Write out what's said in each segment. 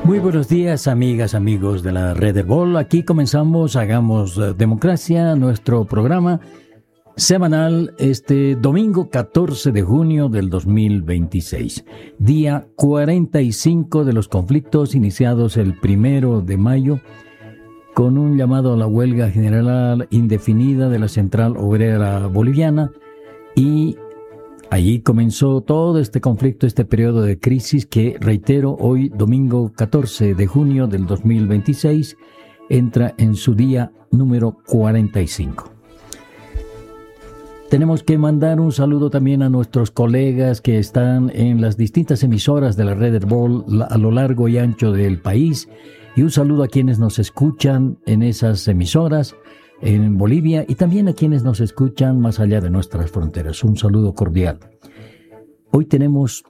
Muy buenos días, amigas, amigos de la Red Herbol. Aquí comenzamos Hagamos Democracia, nuestro programa semanal este domingo 14 de junio del 2026. Día 45 de los conflictos iniciados el 1 de mayo con un llamado a la huelga general indefinida de la Central Obrera Boliviana, y allí comenzó todo este conflicto, este periodo de crisis que, reitero, hoy domingo 14 de junio del 2026 entra en su día número 45. Tenemos que mandar un saludo también a nuestros colegas que están en las distintas emisoras de la Red Herbol a lo largo y ancho del país, y un saludo a quienes nos escuchan en esas emisoras en Bolivia y también a quienes nos escuchan más allá de nuestras fronteras. Un saludo cordial. Hoy tenemos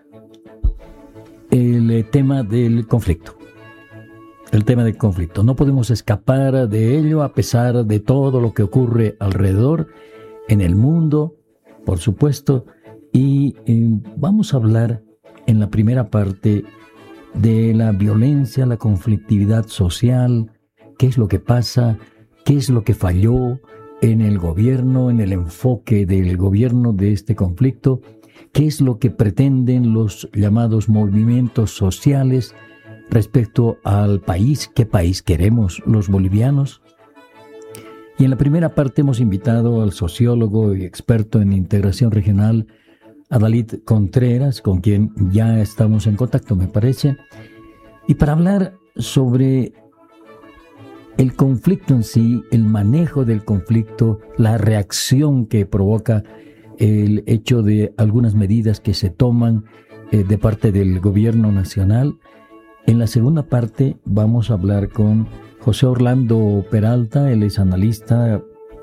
el tema del conflicto. El tema del conflicto. No podemos escapar de ello a pesar de todo lo que ocurre alrededor, en el mundo, por supuesto. Y vamos a hablar en la primera parte de la violencia, la conflictividad social, qué es lo que pasa, qué es lo que falló en el gobierno, en el enfoque del gobierno de este conflicto, qué es lo que pretenden los llamados movimientos sociales respecto al país, qué país queremos los bolivianos. Y en la primera parte hemos invitado al sociólogo y experto en integración regional, a Dalit Contreras, con quien ya estamos en contacto, me parece, y para hablar sobre el conflicto en sí, el manejo del conflicto, la reacción que provoca el hecho de algunas medidas que se toman de parte del gobierno nacional. En la segunda parte vamos a hablar con José Orlando Peralta. Él es analista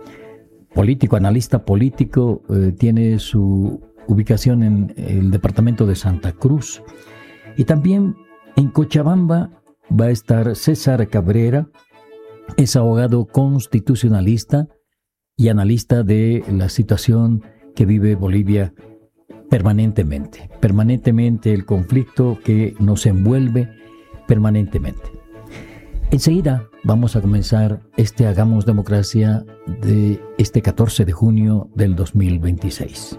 político, tiene su ubicación en el departamento de Santa Cruz. Y también en Cochabamba va a estar César Cabrera. Es abogado constitucionalista y analista de la situación que vive Bolivia permanentemente el conflicto que nos envuelve permanentemente. Enseguida vamos a comenzar este Hagamos Democracia de este 14 de junio del 2026.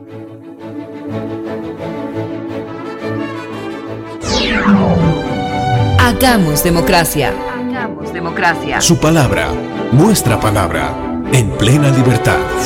Hagamos Democracia. Hagamos Democracia. Su palabra, nuestra palabra, en plena libertad.